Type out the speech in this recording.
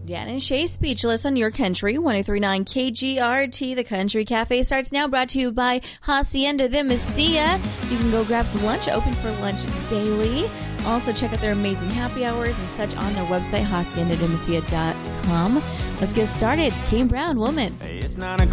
Dan and Shay Speechless on Your Country, 1039 KGRT. The Country Cafe starts now, brought to you by Hacienda de Mesilla. You can go grab some lunch, open for lunch daily. Also, check out their amazing happy hours and such on their website, haciendademesilla.com. Let's get started. Kane Brown, Woman. It's 9 o'clock.